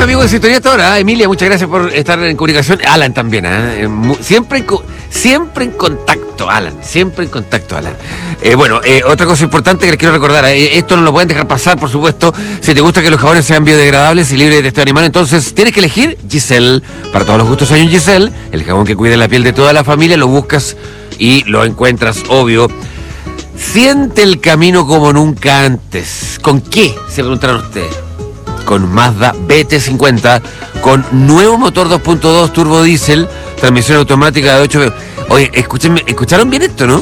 amigo de sintonía hasta ahora. Emilia, muchas gracias por estar en comunicación. Alan también, siempre en contacto, Alan. Siempre en contacto, Alan. Otra cosa importante que les quiero recordar. Esto no lo pueden dejar pasar, por supuesto. Si te gusta que los jabones sean biodegradables y libres de testeo animal, entonces tienes que elegir Giselle. Para todos los gustos hay un Giselle. El jabón que cuida la piel de toda la familia. Lo buscas y lo encuentras, obvio. Siente el camino como nunca antes. ¿Con qué? Se preguntarán ustedes. Con Mazda BT50, con nuevo motor 2.2 turbo diésel, transmisión automática de 8... Oye, ¿escucharon bien esto, no?